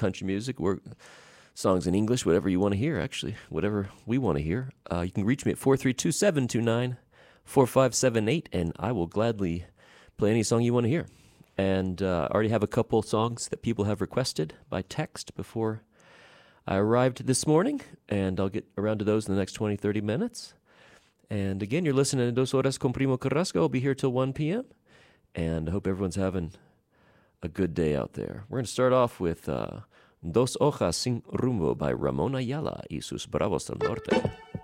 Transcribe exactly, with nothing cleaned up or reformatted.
country music, we're, songs in English, whatever you want to hear, actually, whatever we want to hear. Uh, you can reach me at four three two, seven two nine, four five seven eight, and I will gladly play any song you want to hear. And uh, I already have a couple songs that people have requested by text before I arrived this morning, and I'll get around to those in the next twenty, thirty minutes. And again, you're listening to Dos Horas con Primo Carrasco. I'll be here till one p.m., and I hope everyone's having a good day out there. We're going to start off with uh, Dos Hojas Sin Rumbo by Ramon Ayala y sus Bravos del Norte.